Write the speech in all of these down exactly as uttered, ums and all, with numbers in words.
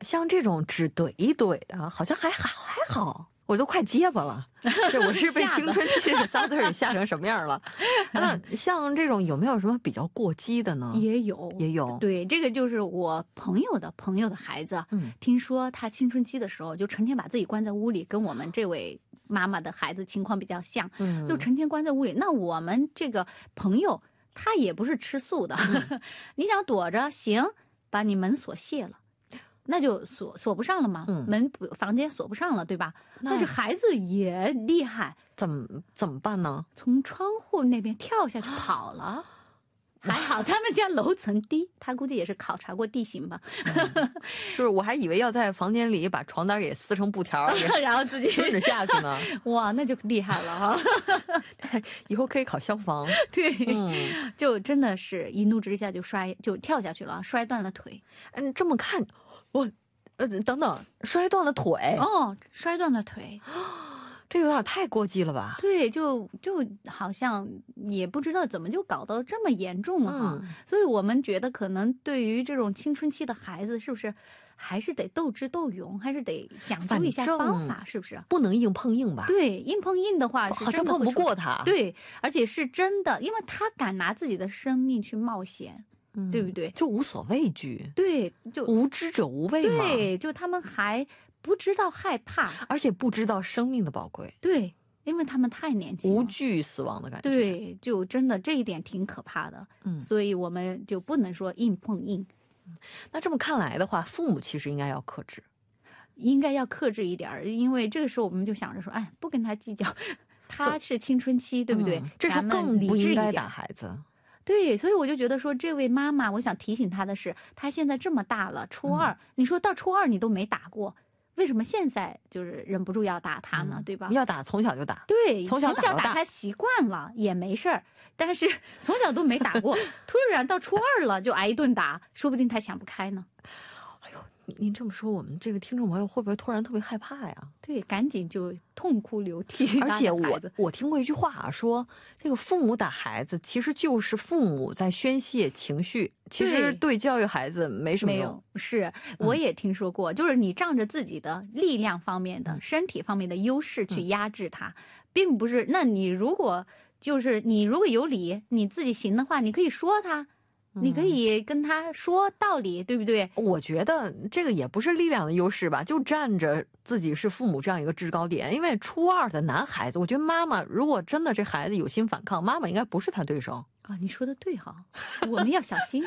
像这种只怼一怼的，好像还还还好。我都快结巴了，这我是被青春期这仨字给吓成什么样了？那像这种有没有什么比较过激的呢？ 也有， 也有。 对，这个就是我朋友的朋友的孩子，嗯，听说他青春期的时候就成天把自己关在屋里，跟我们这位妈妈的孩子情况比较像，嗯，就成天关在屋里。那我们这个朋友他也不是吃素的，嗯、你想躲着行，把你门锁卸了。那就锁锁不上了嘛，嗯、门房间锁不上了，对吧？但是孩子也厉害， 怎么怎么办呢？ 从窗户那边跳下去跑了。还好他们家楼层低，他估计也是考察过地形吧。 嗯、是不是？我还以为要在房间里把床单给撕成布条， 然后自己顺着下去呢。 哇，那就厉害了哈！ 以后可以考消防。 对，嗯，就真的是一怒之下就摔，就跳下去了，摔断了腿。 嗯，这么看。我，呃，等等，摔断了腿哦，摔断了腿， 这有点太过激了吧？ 对，就就好像也不知道怎么就搞到这么严重了哈、嗯。所以我们觉得，可能对于这种青春期的孩子，是不是还是得斗智斗勇，还是得讲究一下方法，是不是？ 不能硬碰硬吧？ 对，硬碰硬的话是好像碰不过他。 对，而且是真的，因为他敢拿自己的生命去冒险。 嗯、 对不对？ 就无所畏惧， 对，就无知者无畏嘛。 对，就他们还不知道害怕， 而且不知道生命的宝贵。 对，因为他们太年轻了， 无惧死亡的感觉。 对，就真的这一点挺可怕的。嗯，所以我们就不能说硬碰硬。 嗯、那这么看来的话，父母其实应该要克制， 应该要克制一点，因为这个时候我们就想着说，哎，不跟他计较，他是青春期，对不对？嗯、 这时候更不应该打孩子。 对，所以我就觉得说，这位妈妈，我想提醒她的是，她现在这么大了，初二，嗯、你说到初二你都没打过，为什么现在就是忍不住要打她呢？嗯、对吧？ 要打，从小就打。 对， 从小打, 从小打她习惯了也没事儿，但是从小都没打过，突然到初二了就挨一顿打，说不定她想不开呢。 哎呦，您这么说，我们这个听众朋友会不会突然特别害怕呀？ 对，赶紧就痛哭流涕。 而且我我听过一句话啊，说这个父母打孩子其实就是父母在宣泄情绪，其实对教育孩子没什么用。 没有，是我也听说过、嗯、就是你仗着自己的力量方面的、嗯、身体方面的优势去压制他、嗯、并不是。那你如果就是你如果有理，你自己行的话，你可以说他，你可以跟他说道理，对不对？ 我觉得这个也不是力量的优势吧，就站着自己是父母这样一个制高点。因为初二的男孩子，我觉得妈妈如果真的这孩子有心反抗，妈妈应该不是他对手啊。你说的对哈，我们要小心。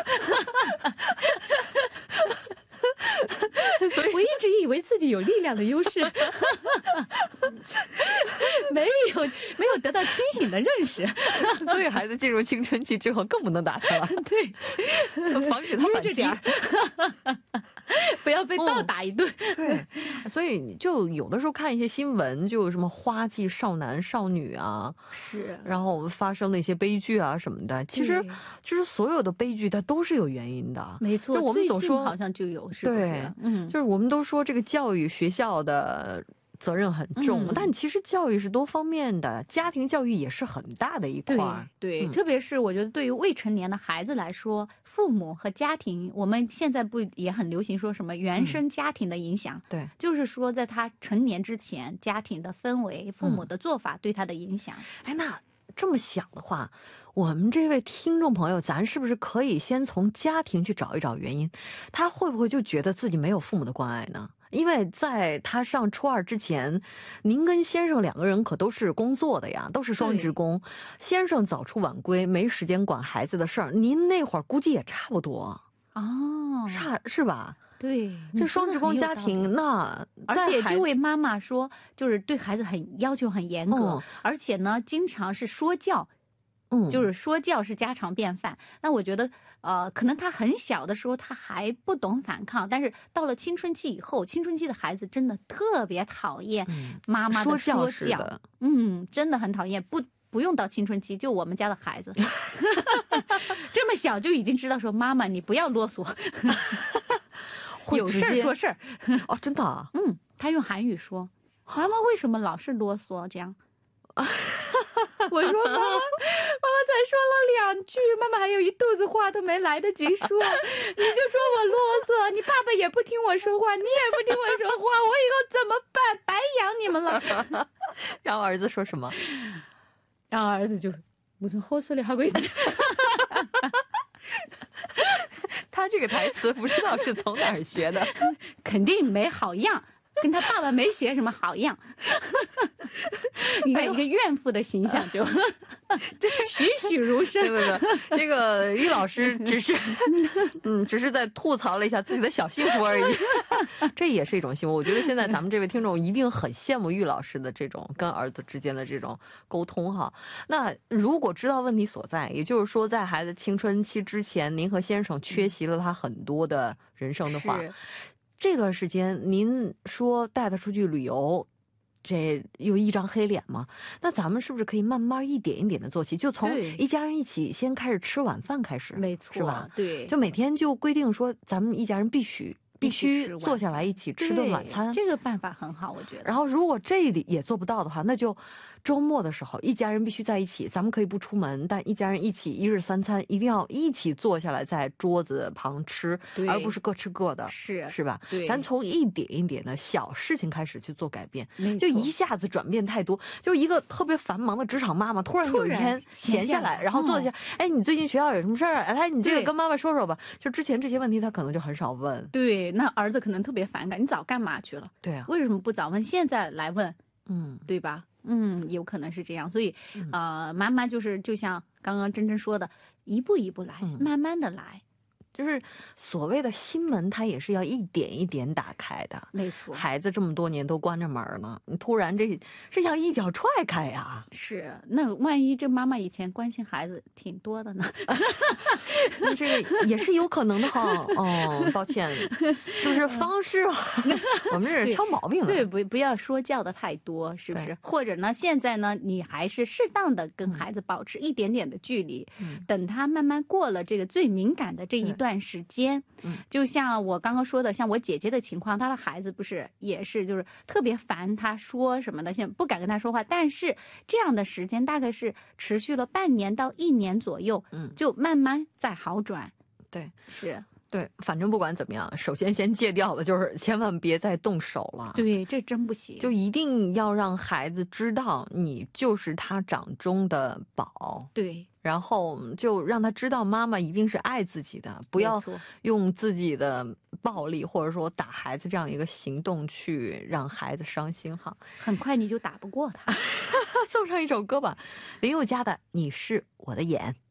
我一直以为自己有力量的优势，没有没有得到清醒的认识， 所以孩子进入青春期之后更不能打他了。 对， 防止他反击， 不要被倒打一顿、哦。 对，所以就有的时候看一些新闻，就什么花季少男少女啊， 是， 然后发生的一些悲剧啊什么的。其实，其实所有的悲剧它都是有原因的。 没错， 就我们总说好像就有。是不是？ 对，嗯，就是我们都说这个教育学校的责任很重、嗯、但其实教育是多方面的，家庭教育也是很大的一块。 对，对、嗯、特别是我觉得对于未成年的孩子来说，父母和家庭，我们现在不也很流行说什么原生家庭的影响、嗯、对，就是说在他成年之前，家庭的氛围、父母的做法对他的影响。 哎、嗯，那这么想的话，我们这位听众朋友，咱是不是可以先从家庭去找一找原因？他会不会就觉得自己没有父母的关爱呢？因为在他上初二之前，您跟先生两个人可都是工作的呀，都是双职工。先生早出晚归，没时间管孩子的事儿。您那会儿估计也差不多哦， 差是吧？ 对， 这双职工家庭，那而且这位妈妈说，就是对孩子很要求很严格、嗯，而且呢，经常是说教。嗯，就是说教是家常便饭。那我觉得，呃，可能他很小的时候他还不懂反抗，但是到了青春期以后，青春期的孩子真的特别讨厌妈妈的说教， 说教的嗯，真的很讨厌。不不用到青春期，就我们家的孩子，这么小就已经知道说妈妈你不要啰嗦，有事儿说事儿。 哦，真的、啊？ 嗯，他用韩语说，妈妈为什么老是啰嗦这样？我说妈妈，妈妈才说了两句，妈妈还有一肚子话都没来得及说，你就说我啰嗦，你你爸爸也不听我说话，你也不听我说话，我以后怎么办？白养你们了。 然后儿子说什么？ 然后儿子就무슨 헛소리 하고 있네。 他这个台词不知道是从哪儿学的， 肯定没好样，跟他爸爸没学什么好样。你看一个怨妇的形象就栩栩如生。 对对对，这个于老师只是嗯，只是在吐槽了一下自己的小幸福而已。这也是一种幸福。我觉得现在咱们这位听众一定很羡慕于老师的这种跟儿子之间的这种沟通哈。那如果知道问题所在，也就是说在孩子青春期之前，您和先生缺席了他很多的人生的话，这段时间您说带他出去旅游，这有一张黑脸吗？那咱们是不是可以慢慢一点一点的做起，就从一家人一起先开始吃晚饭开始？ 没错， 是吧？ 对， 就每天就规定说咱们一家人必须必须坐下来一起吃顿晚餐。 这个办法很好，我觉得。 然后如果这里也做不到的话，那就周末的时候一家人必须在一起，咱们可以不出门，但一家人一起一日三餐一定要一起坐下来在桌子旁吃，而不是各吃各的， 是是吧？ 对， 咱从一点一点的小事情开始去做改变，就一下子转变太多，就一个特别繁忙的职场妈妈突然有一天闲下来，然后坐下，嗯、哎，你最近学校有什么事儿？来，你这个跟妈妈说说吧。就之前这些问题，他可能就很少问。 对，那儿子可能特别反感，你早干嘛去了？ 对啊， 为什么不早问？现在来问， 嗯， 对吧？嗯，有可能是这样，所以，嗯、呃，妈妈就是就像刚刚真真说的，一步一步来，嗯、慢慢的来， 就是所谓的心门，它也是要一点一点打开的。 没错， 孩子这么多年都关着门呢，你突然这是要一脚踹开呀。 是，那万一这妈妈以前关心孩子挺多的呢？ 这个也是有可能的哈。哦，抱歉，是不是方式啊？我们这是挑毛病的。 对，不不要说教的太多，是不是？或者呢，现在呢，你还是适当的跟孩子保持一点点的距离，嗯、等他慢慢过了这个最敏感的这一段时间，嗯、就像我刚刚说的，像我姐姐的情况，她的孩子不是也是就是特别烦她说什么的，现在不敢跟她说话，但是这样的时间大概是持续了半年到一年左右，嗯，就慢慢在好转。 对， 是。 对，反正不管怎么样，首先先戒掉的就是千万别再动手了。 对，这真不行。 就一定要让孩子知道你就是他掌中的宝。 对， 然后就让他知道妈妈一定是爱自己的，不要用自己的暴力或者说打孩子这样一个行动去让孩子伤心哈。 很快你就打不过他。 送上一首歌吧，林宥嘉的《你是我的眼》。